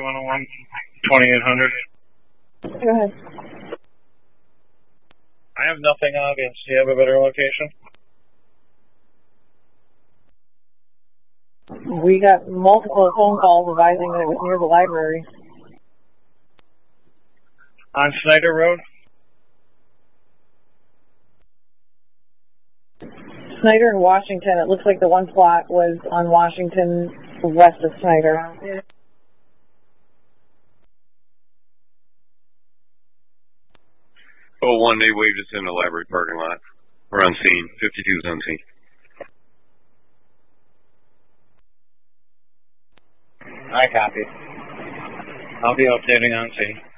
101, 2800. Go ahead. I have nothing obvious. Do you have a better location? We got multiple phone calls advising that it was near the library. On Snyder Road? Snyder and Washington, it looks like the one plot was on Washington west of Snyder. Oh, one, they waved us in the library parking lot. We're on scene. 52's on scene. I copy. I'll be updating on scene.